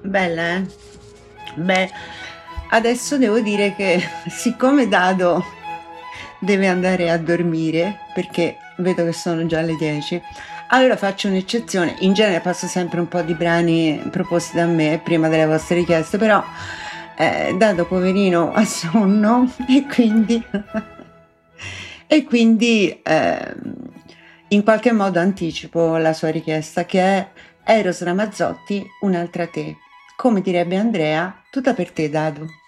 Bella, eh? Beh, adesso devo dire che siccome Dado deve andare a dormire, perché vedo che sono già le 10, allora faccio un'eccezione. In genere passo sempre un po' di brani proposti da me prima delle vostre richieste, però Dado poverino ha sonno e quindi, e quindi in qualche modo anticipo la sua richiesta che è Eros Ramazzotti, un'altra te. Come direbbe Andrea, tutta per te, Dado.